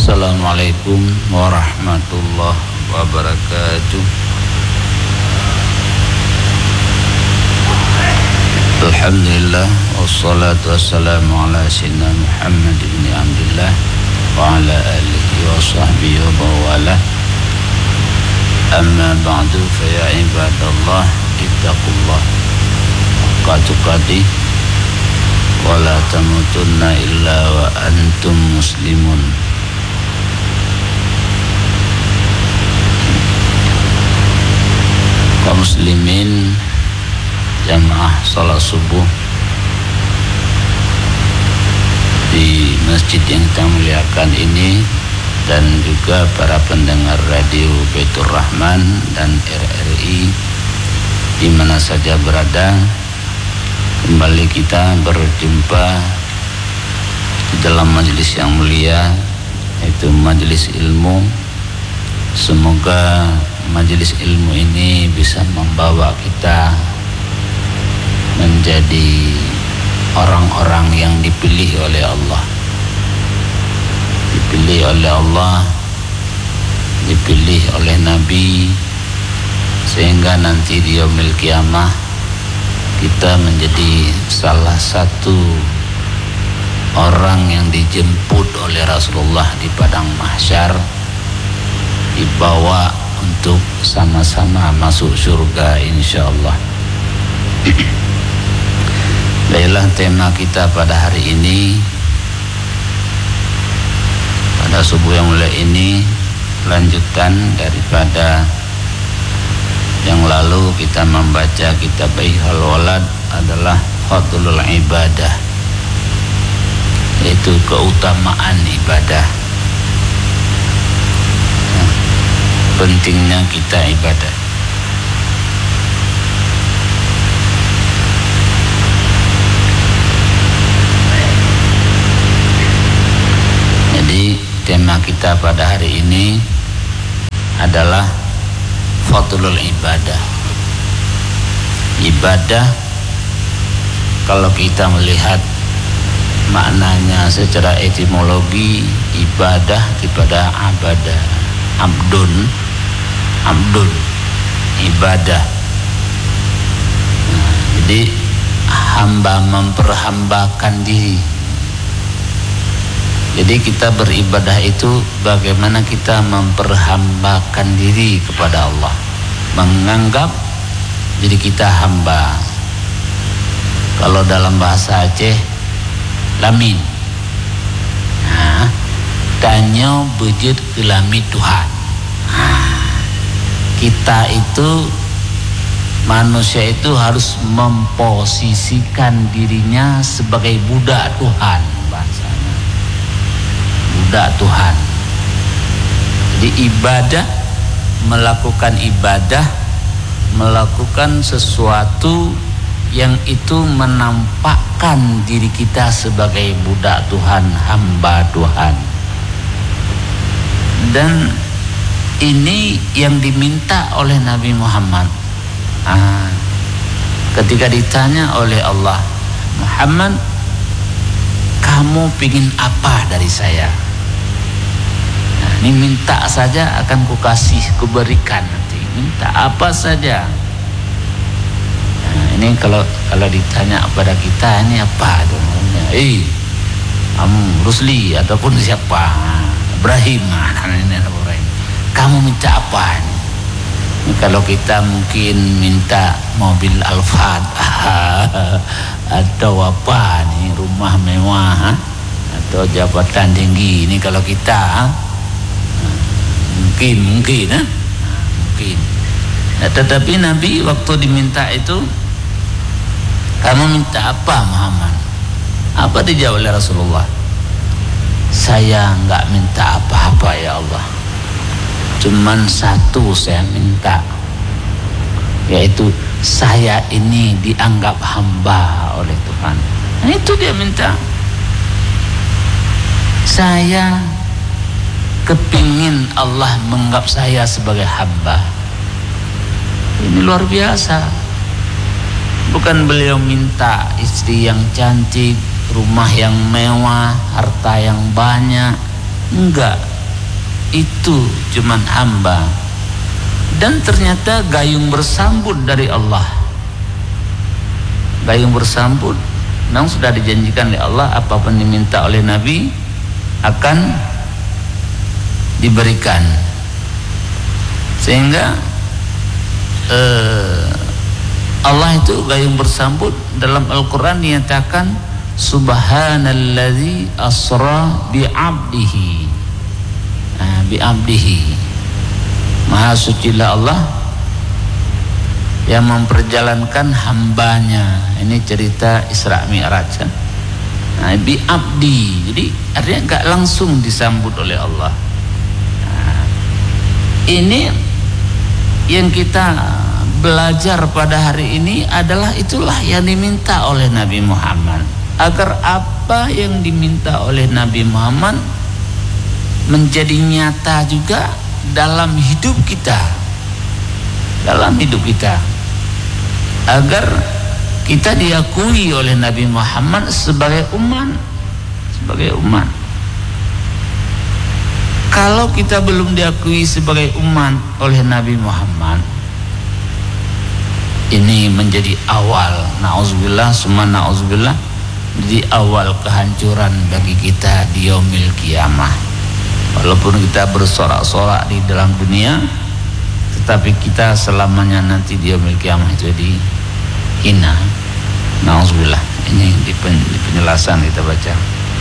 Assalamualaikum warahmatullahi wabarakatuh. Alhamdulillah wassalatu wassalamu ala sayyidina Muhammad ibn Abdullah wa ala alihi wa sahbihi wa bawala. Amma ba'du fa ya ibadallah ittaqullah haqqa tuqatih wa la tamutunna illa wa antum muslimun. Kaum muslimin jamaah salat subuh di masjid yang kita muliakan ini, dan juga para pendengar radio Baitur Rahman dan RRI di mana saja berada, kembali kita berjumpa di dalam majelis yang mulia, yaitu majelis ilmu. Semoga majelis ilmu ini bisa membawa kita menjadi orang-orang yang dipilih oleh Allah, dipilih oleh Allah, dipilih oleh Nabi, sehingga nanti di yaumil qiyamah kita menjadi salah satu orang yang dijemput oleh Rasulullah di padang mahsyar, dibawa untuk sama-sama masuk surga insyaallah. Baiklah, tema kita pada hari ini, pada subuh yang mulia ini, lanjutan daripada yang lalu kita membaca kitab Ihal Walad, adalah fadlul ibadah, yaitu keutamaan ibadah. Pentingnya kita ibadah. Jadi tema kita pada hari ini adalah fadlul ibadah. Ibadah, kalau kita melihat maknanya secara etimologi, ibadah daripada abadah, abdun, ibadah. Jadi hamba memperhambakan diri. Jadi kita beribadah itu bagaimana kita memperhambakan diri kepada Allah, menganggap diri kita hamba. Kalau dalam bahasa Aceh, lamin. Nah, tanya bejut ke lamit Tuhan. Kita itu, manusia itu harus memposisikan dirinya sebagai budak Tuhan, bahasanya budak Tuhan. Jadi ibadah, melakukan sesuatu yang itu menampakkan diri kita sebagai budak Tuhan, hamba Tuhan. Dan ini yang diminta oleh Nabi Muhammad. Ketika ditanya oleh Allah, Muhammad, kamu pingin apa dari saya? Ini minta saja akan kukasih, kuberikan nanti. Minta apa saja. Ini kalau ditanya kepada kita, ini apa itu? Kamu Rusli ataupun siapa? Ibrahim, Ibrahim. Kamu minta apa ini? Kalau kita mungkin minta mobil Alphard atau apa nih, rumah mewah atau jabatan tinggi, ini kalau kita mungkin. Nah, tetapi Nabi waktu diminta itu, kamu minta apa Muhammad? Apa dijawab oleh Rasulullah? Saya enggak minta apa-apa ya Allah, cuman satu saya minta, yaitu saya ini dianggap hamba oleh Tuhan. Nah, itu dia minta. Saya kepingin Allah menganggap saya sebagai hamba. Ini luar biasa. Bukan beliau minta istri yang cantik, rumah yang mewah, harta yang banyak. Enggak. itu cuman hamba. Dan ternyata gayung bersambut dari Allah. Gayung bersambut memang sudah dijanjikan oleh Allah, apapun diminta oleh Nabi akan diberikan. Sehingga Allah itu gayung bersambut. Dalam Al-Quran dinyatakan subhanalladzi asra bi'abdihi. Bi'abdihi, maha sucilah Allah yang memperjalankan hambanya. Ini cerita Isra Mi'raj kan. Bi'abdi, jadi artinya enggak langsung disambut oleh Allah. Ini yang kita belajar pada hari ini adalah itulah yang diminta oleh Nabi Muhammad, agar apa yang diminta oleh Nabi Muhammad menjadi nyata juga dalam hidup kita, agar kita diakui oleh Nabi Muhammad sebagai umat. Kalau kita belum diakui sebagai umat oleh Nabi Muhammad, ini menjadi awal, na'udzubillah summa na'udzubillah, jadi awal kehancuran bagi kita di yaumil qiyamah. Walaupun kita bersorak-sorak di dalam dunia, tetapi kita selamanya nanti di yaumil qiyamah itu dihina. Na'udzubillah. Ini di penjelasan kita baca.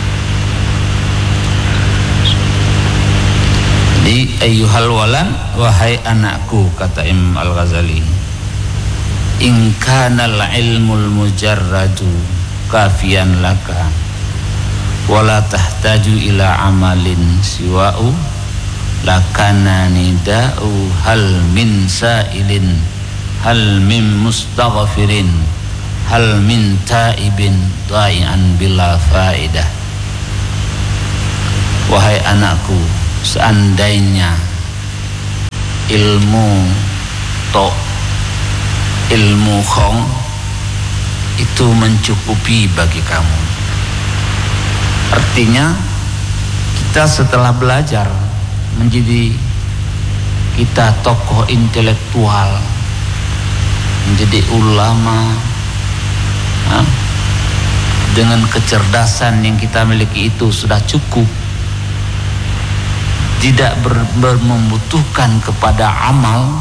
Jadi ayyuhal walad, wahai anakku, kata Imam Al-Ghazali, in kanal ilmul mujarradu kafiyan laka wala tahtaju ila amalin siwa'u lakana nida'u hal min sa'ilin hal min mustaghfirin hal min ta'ibin da'i'an bila fa'idah. Wahai anakku, seandainya ilmu khong itu mencukupi bagi kamu, artinya kita setelah belajar menjadi kita tokoh intelektual, menjadi ulama, dengan kecerdasan yang kita miliki itu sudah cukup, tidak membutuhkan kepada amal,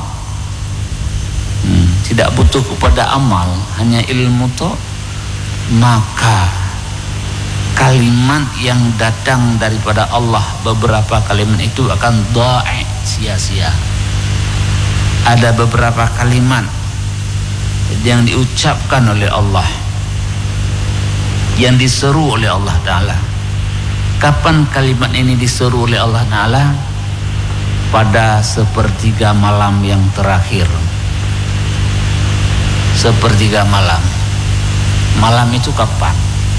tidak butuh kepada amal, hanya ilmu toh, maka kalimat yang datang daripada Allah, beberapa kalimat itu akan dha'i, sia-sia. Ada beberapa kalimat yang diucapkan oleh Allah, yang diseru oleh Allah Ta'ala. Kapan kalimat ini diseru oleh Allah Ta'ala? Pada sepertiga malam yang terakhir. Sepertiga malam. Malam itu kapan?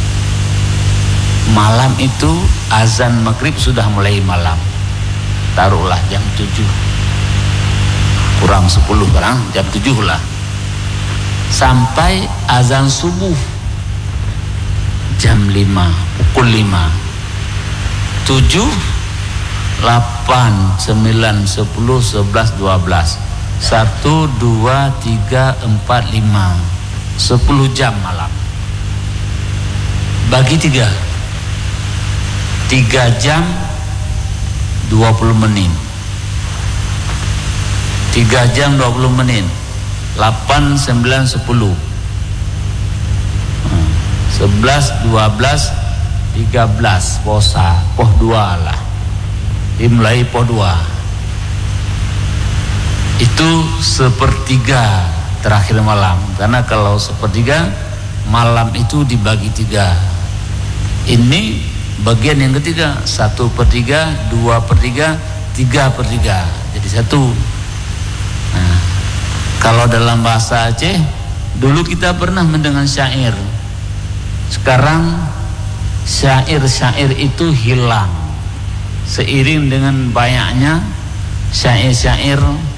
Malam itu azan maghrib sudah mulai malam. Taruhlah jam 7 kurang 10 kan, jam 7 lah, sampai azan subuh jam 5, pukul 5, 7, 8, 9, 10, 11, 12, 1, 2, 3, 4, 5, 10 jam malam. Bagi 3 jam 20 menit, 3 jam 20 menit, 8, 9, 10, 11, 12, 13, posa, poh 2 lah, dimulai poh 2. Itu sepertiga terakhir malam, karena kalau sepertiga malam itu dibagi 3. Ini bagian yang ketiga, 1/3, 2/3, 3/3, jadi 1. Nah, kalau dalam bahasa Aceh dulu kita pernah mendengar syair. Sekarang syair-syair itu hilang seiring dengan banyaknya syair-syair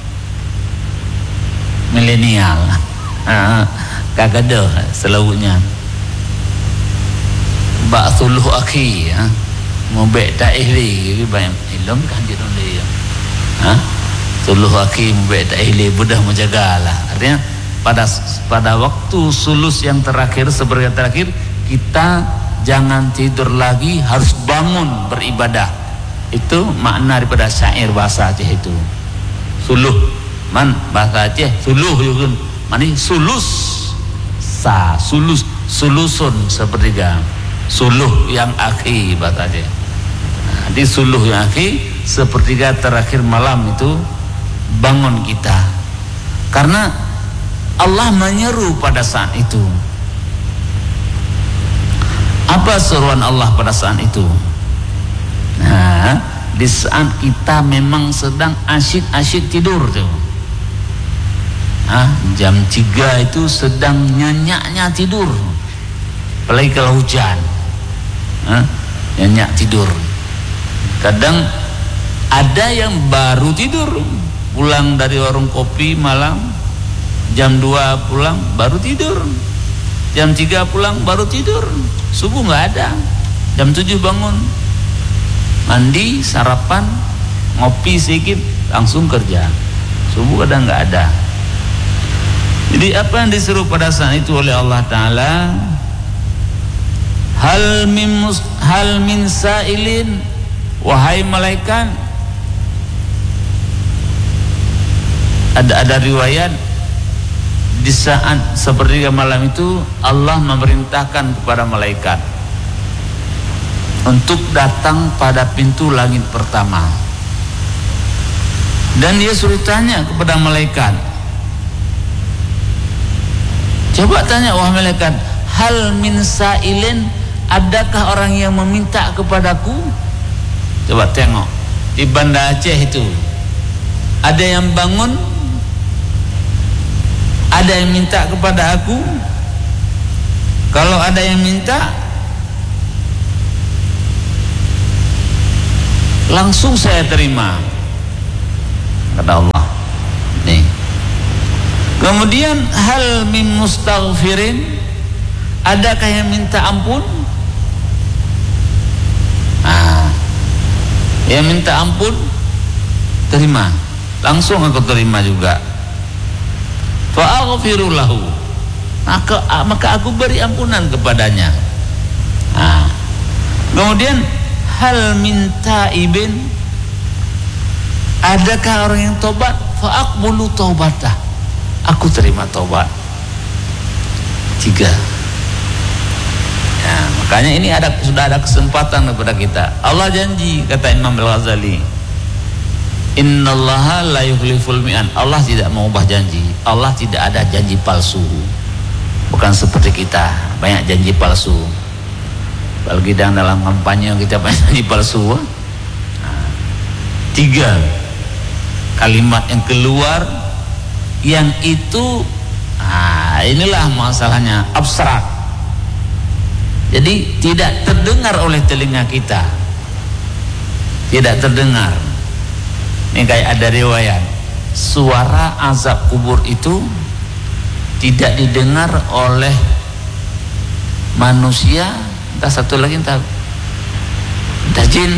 milenial. Kagak ada selawutnya. Ba'thuluh akhi, mubek ta'ihli, banyak ilmu kan dia. Suluh hakim beda ile budah menjagalah. Artinya pada waktu sulus yang terakhir, sepertiga terakhir, kita jangan tidur lagi, harus bangun beribadah. Itu makna daripada syair bahasa Aceh itu. Suluh man bahasa Aceh suluh yukun mani sulus sulus sulusun sepertiga, suluh yang akhir bahasa Aceh. Di suluh yang akhir, sepertiga terakhir malam itu bangun kita, karena Allah menyeru pada saat itu. Apa seruan Allah pada saat itu? Nah, di saat kita memang sedang asyik-asyik tidur tuh. Jam 3 itu sedang nyenyaknya tidur. Apalagi kalau hujan. Nyenyak tidur. Kadang ada yang baru tidur, pulang dari warung kopi malam, jam 2 pulang baru tidur, jam 3 pulang baru tidur, subuh nggak ada, jam 7 bangun, mandi, sarapan, ngopi sedikit, langsung kerja, subuh kadang nggak ada. Jadi apa yang disuruh pada saat itu oleh Allah Ta'ala, hal min sa'ilin, wahai malaikat. Ada riwayat di saat sepertiga malam itu Allah memerintahkan kepada malaikat untuk datang pada pintu langit pertama, dan dia suruh tanya kepada malaikat, coba tanya wahai malaikat, hal min sa'ilin, adakah orang yang meminta kepadaku? Coba tengok di Banda Aceh itu, ada yang bangun, ada yang minta kepada aku. Kalau ada yang minta, langsung saya terima, kata Allah. Nih. Kemudian hal min mustaghfirin, adakah yang minta ampun? Yang minta ampun, terima, langsung aku terima juga. Fa'aghfiru lahu, maka aku beri ampunan kepadanya. Kemudian hal min taibin, adakah orang yang tobat? Fa'aqbulu taubatah, aku terima taubat. 3. Makanya ini sudah ada kesempatan kepada kita. Allah janji, kata Imam Al-Ghazali, innallaha la yukhliful mi'an. Allah tidak mengubah janji. Allah tidak ada janji palsu. Bukan seperti kita, banyak janji palsu. Apalagi dalam kampanye kita banyak janji palsu. 3 kalimat yang keluar, yang itu inilah masalahnya, abstrak. Jadi tidak terdengar oleh telinga kita, tidak terdengar. Ini kayak ada riwayat, suara azab kubur itu tidak didengar oleh manusia, entah satu lagi entah jin.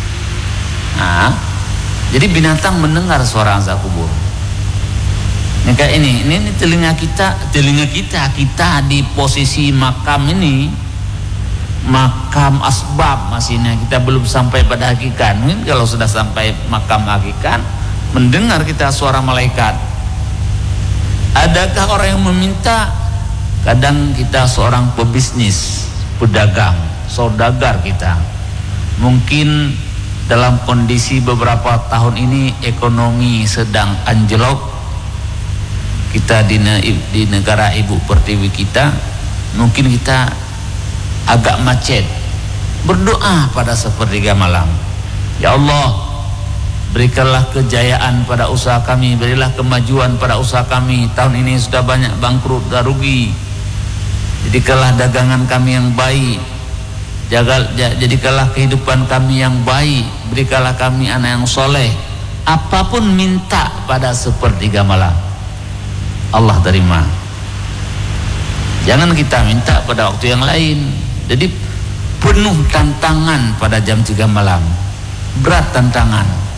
Jadi binatang mendengar suara azab kubur. Ini kayak ini telinga kita di posisi makam ini, makam asbab masihnya, kita belum sampai pada hakikat. Mungkin kalau sudah sampai makam hakikat, mendengar kita suara malaikat. Adakah orang yang meminta? Kadang kita seorang pebisnis, pedagang, saudagar kita, mungkin dalam kondisi beberapa tahun ini ekonomi sedang anjlok, kita di negara ibu pertiwi kita, mungkin kita agak macet, berdoa pada sepertiga malam, ya Allah, berikanlah kejayaan pada usaha kami, berilah kemajuan pada usaha kami, tahun ini sudah banyak bangkrut dan rugi, jadikanlah dagangan kami yang baik, jadikanlah kehidupan kami yang baik, berikanlah kami anak yang soleh. Apapun minta pada sepertiga malam, Allah terima. Jangan kita minta pada waktu yang lain. Jadi penuh tantangan pada jam 3 malam, berat tantangan.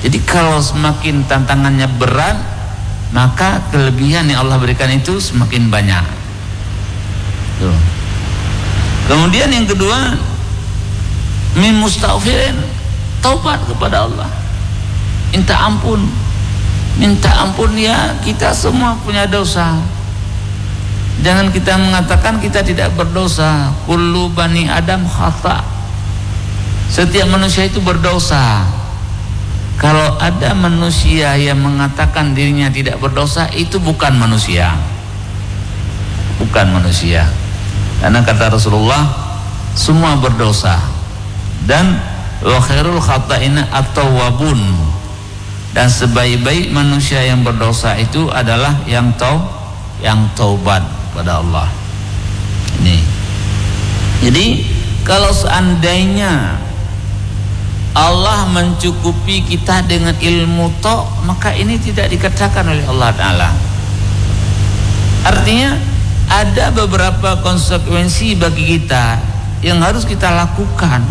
Jadi kalau semakin tantangannya berat, maka kelebihan yang Allah berikan itu semakin banyak. Tuh. Kemudian yang kedua, min mustaghfirin, taubat kepada Allah, minta ampun. Minta ampun ya, kita semua punya dosa. Jangan kita mengatakan kita tidak berdosa. Kullu bani Adam khata. Setiap manusia itu berdosa. Kalau ada manusia yang mengatakan dirinya tidak berdosa, itu bukan manusia. Bukan manusia. Karena kata Rasulullah, semua berdosa. Dan wa khairul khata'ina at-tawwabun. Dan sebaik-baik manusia yang berdosa itu adalah yang taubat kepada Allah. Ini. Jadi kalau seandainya Allah mencukupi kita dengan ilmu tok, maka ini tidak dikerjakan oleh Allah Ta'ala. Artinya ada beberapa konsekuensi bagi kita yang harus kita lakukan.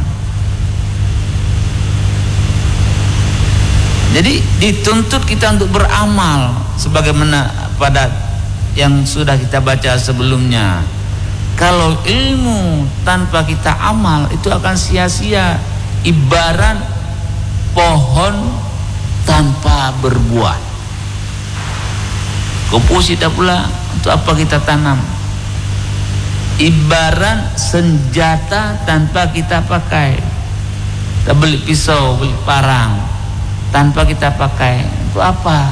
Jadi dituntut kita untuk beramal sebagaimana pada yang sudah kita baca sebelumnya. Kalau ilmu tanpa kita amal itu akan sia-sia, ibarat pohon tanpa berbuah. Komposita pula, untuk apa kita tanam? Ibarat senjata tanpa kita pakai. Kita beli pisau, beli parang tanpa kita pakai, untuk apa?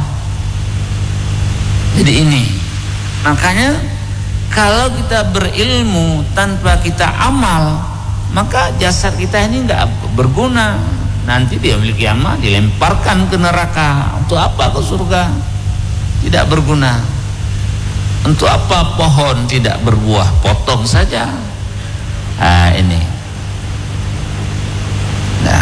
Jadi ini, makanya kalau kita berilmu tanpa kita amal, maka jasad kita ini enggak berguna. Nanti dia memiliki amal, dilemparkan ke neraka. Untuk apa ke surga? Tidak berguna. Untuk apa pohon tidak berbuah? Potong saja. Nah ini. Nah,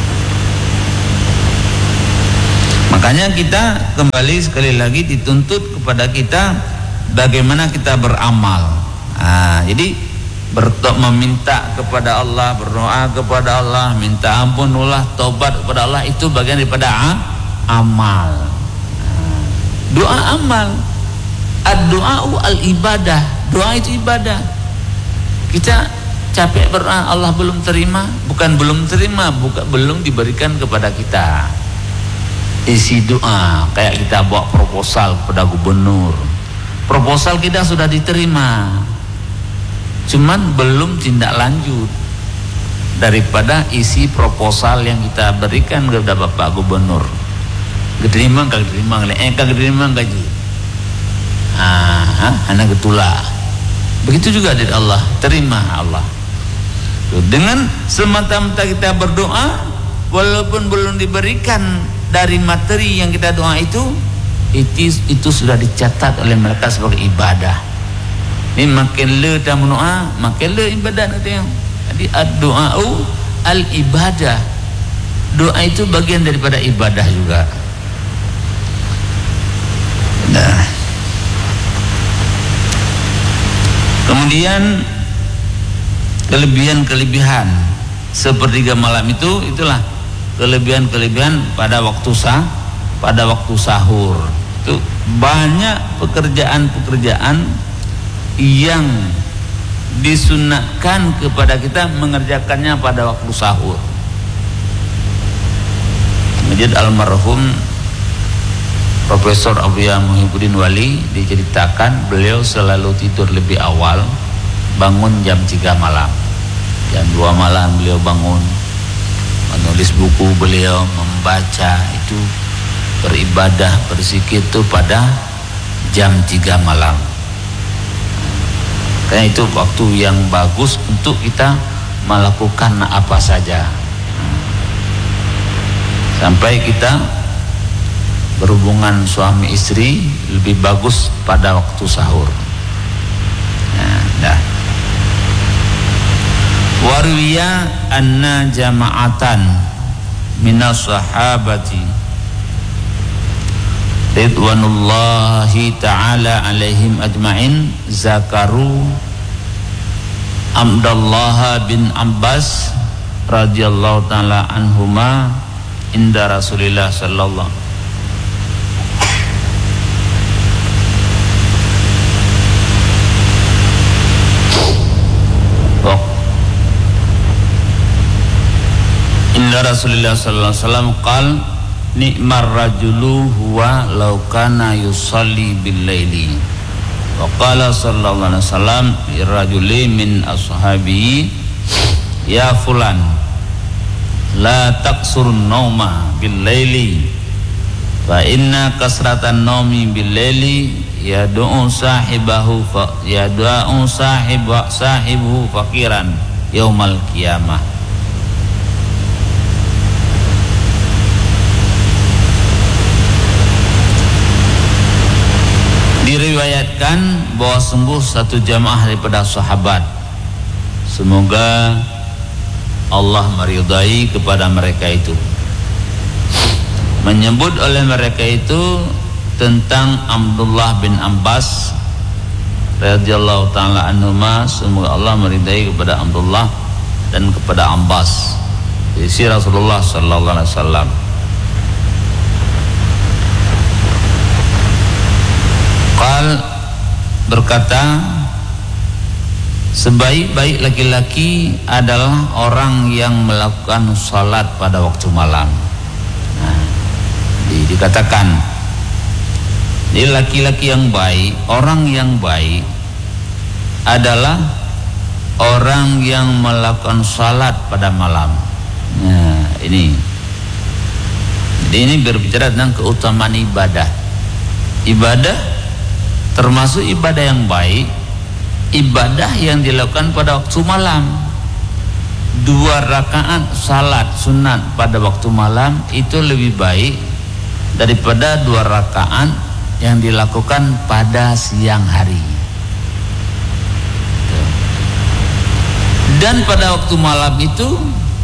makanya kita kembali sekali lagi dituntut kepada kita bagaimana kita beramal. Nah, jadi meminta kepada Allah, berdoa kepada Allah, minta ampun Allah, tobat kepada Allah, itu bagian daripada amal. Doa amal. Ad-du'a'u al-ibadah. Doa itu ibadah. Kita capek berdoa, Allah belum terima, bukan belum terima, belum diberikan kepada kita. Isi doa kayak kita bawa proposal kepada gubernur. Proposal kita sudah diterima, cuman belum tindak lanjut daripada isi proposal yang kita berikan kepada Bapak Gubernur. Keterima kagak terima, kagak terima gaji. Anak getula. Begitu juga dari Allah, terima Allah. Dengan semata-mata kita berdoa, walaupun belum diberikan dari materi yang kita doa itu sudah dicatat oleh mereka sebagai ibadah. Ini makin le dan doa, makin le ibadah katanya. Jadi ad-du'a'u al-ibadah. Doa itu bagian daripada ibadah juga. Nah. Kemudian kelebihan-kelebihan sepertiga malam itulah kelebihan-kelebihan pada waktu sahur. Itu banyak pekerjaan-pekerjaan yang disunahkan kepada kita mengerjakannya pada waktu sahur. Masjid almarhum Profesor Abuya Muhyiddin Wali diceritakan beliau selalu tidur lebih awal, bangun jam 3 malam. Jam 2 malam beliau bangun, menulis buku beliau, membaca, itu beribadah, berzikir itu pada jam 3 malam. Karena itu waktu yang bagus untuk kita melakukan apa saja. Sampai kita berhubungan suami istri lebih bagus pada waktu sahur. Nah, warwiya anna jama'atan minas sahabati ridwanullahi ta'ala alaihim ajma'in zakaru Abdullah bin Abbas radhiyallahu ta'ala anhuma inda Rasulillah sallallahu inda Rasulillah sallallahu alaihi wasallam qal ni'mar rajulu huwa law kana yusalli bil laili wa qala sallallahu alaihi wasallam lirajuli min ashabihi ya fulan la taqsurun nauma bil laili fa inna kasratan naumi bil laili yad'u sahibahu sahibuhu faqiran yaumal qiyamah. Diriwayatkan bahwa sungguh satu jamaah daripada sahabat, semoga Allah meridai kepada mereka itu, menyebut oleh mereka itu tentang Abdullah bin Abbas radhiyallahu taala anhuma, semoga Allah meridai kepada Abdullah dan kepada Abbas, isi Rasulullah sallallahu alaihi wasallam. Qal berkata, sebaik-baik laki-laki adalah orang yang melakukan salat pada waktu malam. Nah, dikatakan ini laki-laki yang baik, orang yang baik adalah orang yang melakukan salat pada malam. Nah, ini. Jadi ini berbicara tentang keutamaan ibadah. Ibadah termasuk ibadah yang baik, ibadah yang dilakukan pada waktu malam. 2 rakaat salat sunat pada waktu malam itu lebih baik daripada 2 rakaat yang dilakukan pada siang hari. Dan pada waktu malam itu,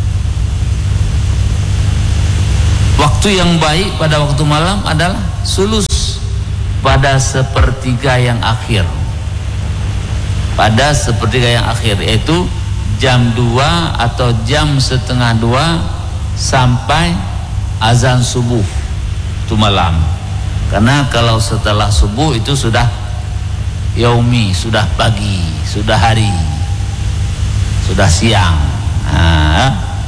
waktu yang baik pada waktu malam adalah sulus, pada sepertiga yang akhir, pada sepertiga yang akhir, yaitu jam 2 atau jam setengah 2 sampai azan subuh itu malam. Karena kalau setelah subuh itu sudah yaumi, sudah pagi, sudah hari, sudah siang. Nah,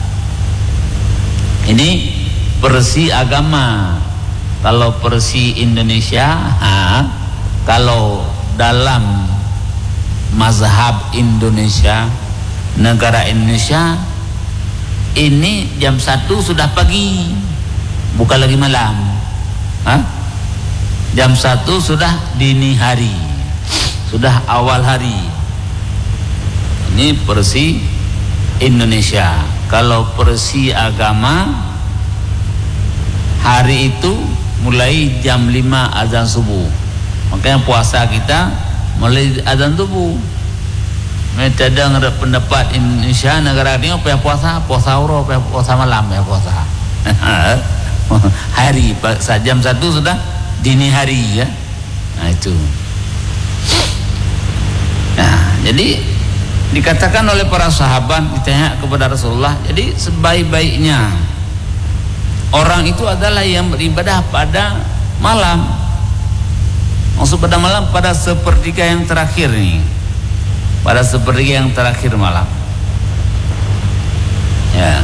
ini versi agama. Kalau versi Indonesia, kalau dalam mazhab Indonesia, negara Indonesia, ini jam 1 sudah pagi, bukan lagi malam. Jam 1 sudah dini hari, sudah awal hari. Ini versi Indonesia. Kalau versi agama, hari itu mulai jam 5 azan subuh. Makanya puasa kita mulai azan subuh. Mereka ada pendapat Indonesia, negara ini apa ya puasa urut, puasa malam ya puasa. Hari jam 1 sudah dini hari ya. Nah itu. Nah, jadi dikatakan oleh para sahabat, ditanya kepada Rasulullah, jadi sebaik-baiknya orang itu adalah yang beribadah pada malam. Maksud pada malam, pada sepertiga yang terakhir nih, pada sepertiga yang terakhir malam. Ya.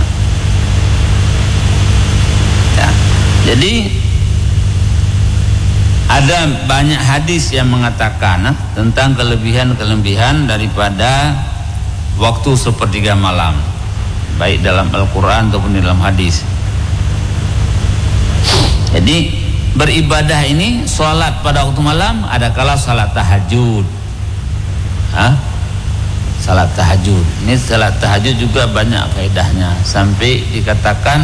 Jadi ada banyak hadis yang mengatakan tentang kelebihan-kelebihan daripada waktu sepertiga malam, baik dalam Al-Quran ataupun dalam hadis. Jadi beribadah ini, sholat pada waktu malam, ada kala sholat tahajud. Sholat tahajud. Ini sholat tahajud juga banyak faedahnya, sampai dikatakan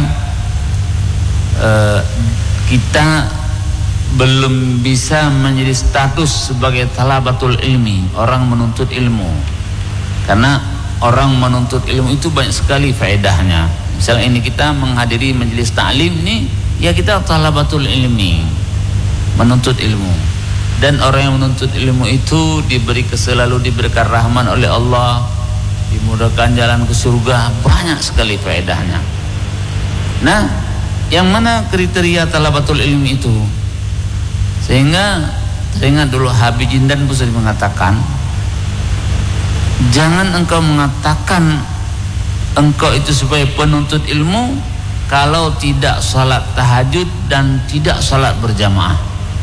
kita belum bisa menjadi status sebagai talabatul ilmi, orang menuntut ilmu. Karena orang menuntut ilmu itu banyak sekali faedahnya. Misalnya ini kita menghadiri majelis ta'lim ini, ya kita talabatul ilmi, menuntut ilmu. Dan orang yang menuntut ilmu itu selalu diberikan rahman oleh Allah, dimudahkan jalan ke surga, banyak sekali faedahnya. Nah, yang mana kriteria talabatul ilmi itu. Sehingga teringat dulu Habib Jindan Busari mengatakan, jangan engkau mengatakan engkau itu sebagai penuntut ilmu kalau tidak salat tahajud dan tidak salat berjamaah.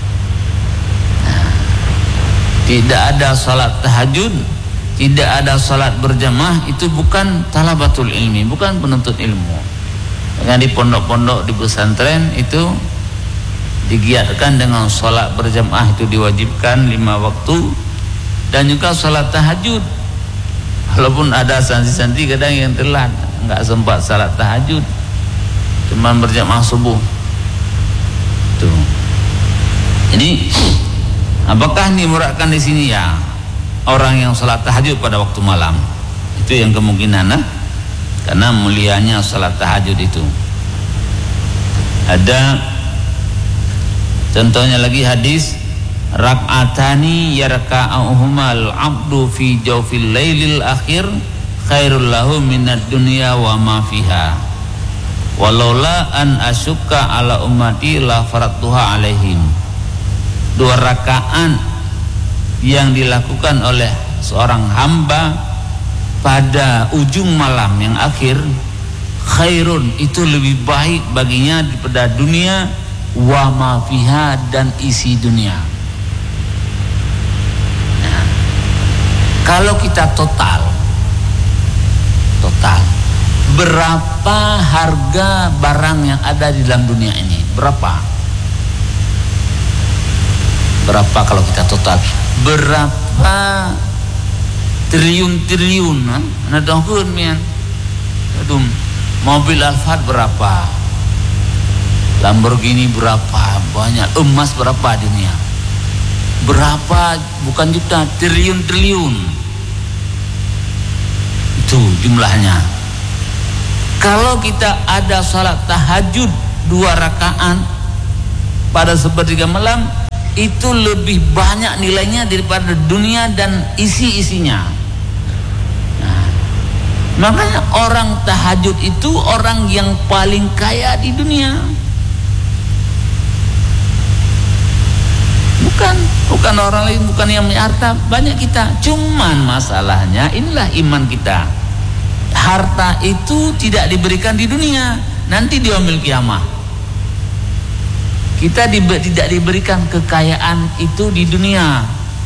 Tidak ada salat tahajud, tidak ada salat berjamaah, itu bukan talabatul ilmi, bukan penuntut ilmu. Dengan di pondok-pondok di pesantren itu digiatkan dengan salat berjamaah, itu diwajibkan 5 waktu, dan juga salat tahajud. Walaupun ada santri-santri kadang yang telat, enggak sempat salat tahajud, cuma berjamaah subuh. Tuh. Jadi apakah dimuradkan di sini ya orang yang salat tahajud pada waktu malam? Itu yang kemungkinan, karena mulianya salat tahajud itu. Ada contohnya lagi hadis, rak'atani yarka'uhumal abdu fi jawfil lailil akhir khairul lahu minad dunya wa ma fiha walaula an asyukka ala ummati la faradtuha alaihim. 2 rakaat yang dilakukan oleh seorang hamba pada ujung malam yang akhir, khairun, itu lebih baik baginya daripada dunia, wa ma fiha, dan isi dunia. Nah, kalau kita total berapa harga barang yang ada di dalam dunia ini? Berapa kalau kita total? Berapa triliun, mobil Alphard berapa, Lamborghini berapa, banyak, emas berapa dunia, berapa, bukan juta, triliun, itu jumlahnya. Kalau kita ada salat tahajud 2 rakaat pada sepertiga malam, itu lebih banyak nilainya daripada dunia dan isi-isinya. Nah, makanya orang tahajud itu orang yang paling kaya di dunia. Bukan orang lain, bukan yang punya harta, banyak kita. Cuman masalahnya inilah iman kita. Harta itu tidak diberikan di dunia, nanti di yaumil kiamah. Kita tidak diberikan kekayaan itu di dunia,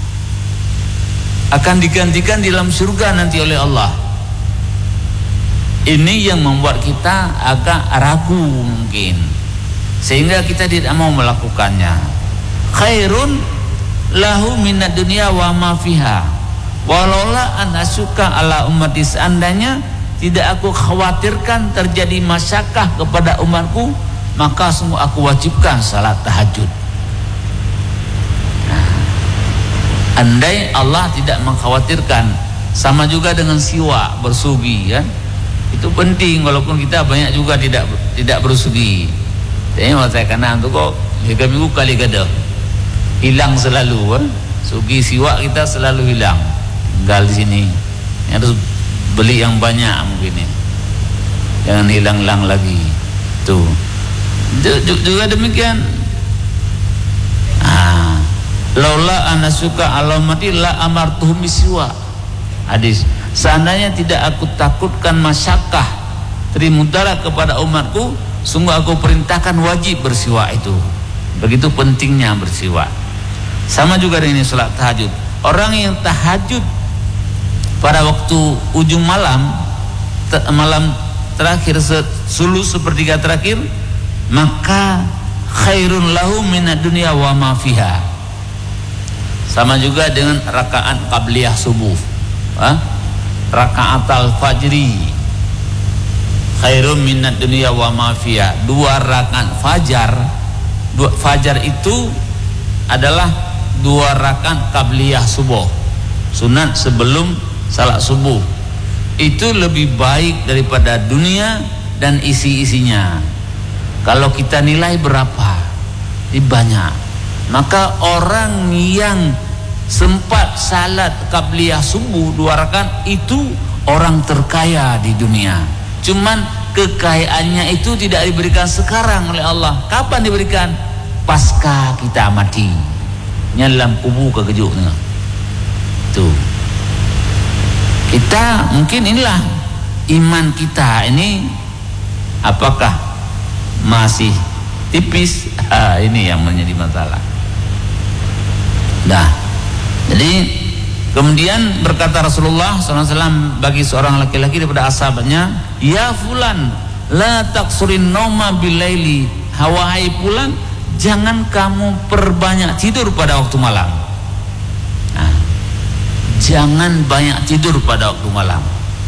akan digantikan di dalam surga nanti oleh Allah. Ini yang membuat kita agak ragu mungkin, sehingga kita tidak mau melakukannya. Khairun lahu minad dunya wa ma fiha walaula an asyuka ala ummati, seandainya tidak aku khawatirkan terjadi masyakkah kepada umatku, maka semua aku wajibkan salat tahajud. Nah, andai Allah tidak mengkhawatirkan, sama juga dengan siwak, bersugi kan, itu penting, walaupun kita banyak juga tidak bersugi. Jadi saya kena tu kok tiga minggu kali gada hilang selalu, sugi siwak kita selalu hilang, tinggal di sini harus beli yang banyak mungkin ya, jangan hilang-hilang lagi tuh. Juga demikian. Laula anasuka alamati la amartuhum bisiwa. Hadis, seandainya tidak aku takutkan masyakkah trimudara kepada umatku, sungguh aku perintahkan wajib bersiwak itu. Begitu pentingnya bersiwak. Sama juga dengan ini salat tahajud. Orang yang tahajud pada waktu ujung malam terakhir, sepertiga terakhir, maka khairun lahu minad dunya wa ma fiha. Sama juga dengan rakaat qabliyah subuh, rakaat al-fajri, khairun minad dunya wa ma fiha. 2 rakaat fajar. Fajar itu adalah 2 rakaat qabliyah subuh, sunat sebelum salat subuh. Itu lebih baik daripada dunia dan isi-isinya. Kalau kita nilai berapa? Ini banyak. Maka orang yang sempat salat qabliyah subuh 2 rakaat itu orang terkaya di dunia. Cuman kekayaannya itu tidak diberikan sekarang oleh Allah. Kapan diberikan? Pasca kita mati, nyalam kubur kekejutnya. Tuh, kita mungkin inilah iman kita ini, apakah masih tipis? Ini yang menjadi masalah. Nah, jadi kemudian berkata Rasulullah SAW bagi seorang laki-laki daripada ashabnya, ya fulan, la taqsurin nauma bilaili, wahai fulan, jangan kamu perbanyak tidur pada waktu malam. Nah, jangan banyak tidur pada waktu malam.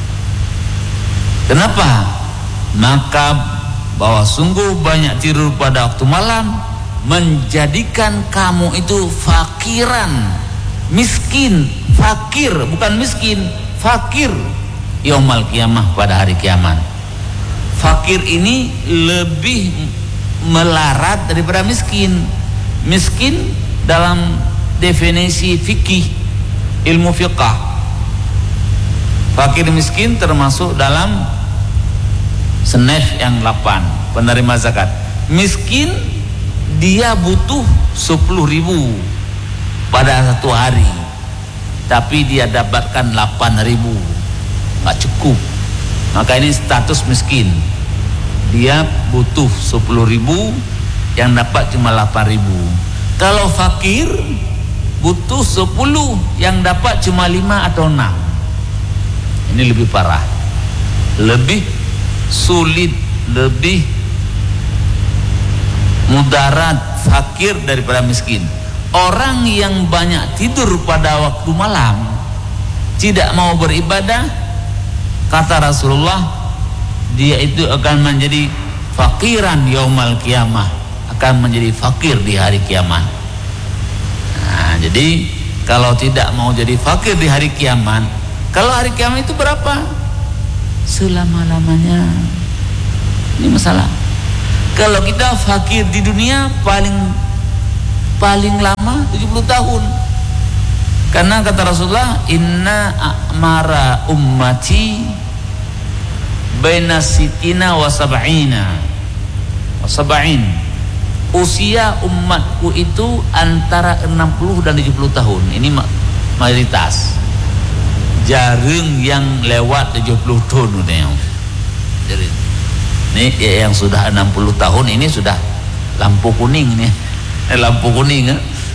Kenapa? Maka bahwa sungguh banyak tidur pada waktu malam menjadikan kamu itu fakiran, miskin, fakir, bukan miskin, fakir yaumal kiamah, pada hari kiamat. Fakir ini lebih melarat daripada miskin. Miskin dalam definisi fikih, ilmu fiqah, fakir miskin termasuk dalam senef yang 8 penerima zakat. Miskin dia butuh 10.000 pada satu hari, tapi dia dapatkan 8.000, nggak cukup. Maka ini status miskin. Dia butuh 10.000, yang dapat cuma 8.000. Kalau fakir butuh 10, yang dapat cuma 5 atau 6. Ini lebih parah, lebih sulit, lebih mudarat fakir daripada miskin. Orang yang banyak tidur pada waktu malam, tidak mau beribadah, kata Rasulullah, dia itu akan menjadi fakiran yaumal kiamah, akan menjadi fakir di hari kiamat. Nah, jadi kalau tidak mau jadi fakir di hari kiamat, kalau hari kiamat itu berapa? Selama-lamanya. Ini masalah. Kalau kita fakir di dunia paling lama 70 tahun. Karena kata Rasulullah, inna a'mara ummati baina sitina wa sab'ina wa sab'in. Usia umatku itu antara 60 dan 70 tahun. Ini mayoritas. Jarang yang lewat 70 tahun udah. Jadi ini yang sudah 60 tahun ini sudah lampu kuning nih. Lampu kuning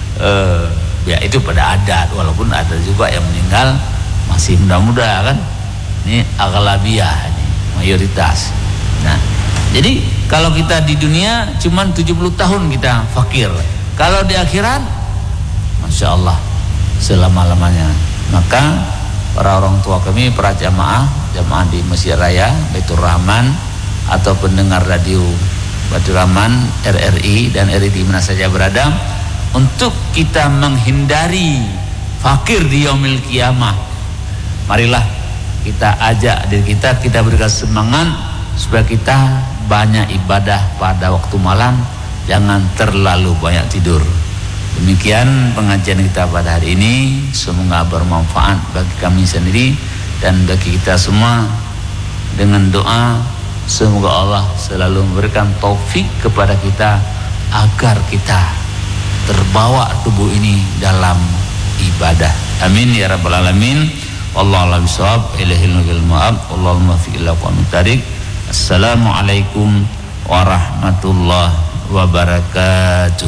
ya itu pada adat, walaupun ada juga yang meninggal masih muda-muda kan. Ini aghlabiyah, ini mayoritas. Nah, jadi kalau kita di dunia cuman 70 tahun kita fakir. Kalau di akhirat Masya Allah selama-lamanya. Maka para orang tua kami, para jamaah di Masjid Raya Baitur Rahman atau pendengar radio Baitur Rahman, RRI dan RRI mana saja berada, untuk kita menghindari fakir di yaumil kiamah, marilah kita ajak diri kita berikan semangat supaya kita banyak ibadah pada waktu malam, jangan terlalu banyak tidur. Demikian pengajian kita pada hari ini, semoga bermanfaat bagi kami sendiri dan bagi kita semua. Dengan doa semoga Allah selalu memberikan taufik kepada kita agar kita terbawa tubuh ini dalam ibadah. Amin ya rabbal alamin. Wallahu a'lam bishawab. Ilahil ma'ab. Allahumma fi'illah wa mutarik. Assalamualaikum warahmatullahi wabarakatuh.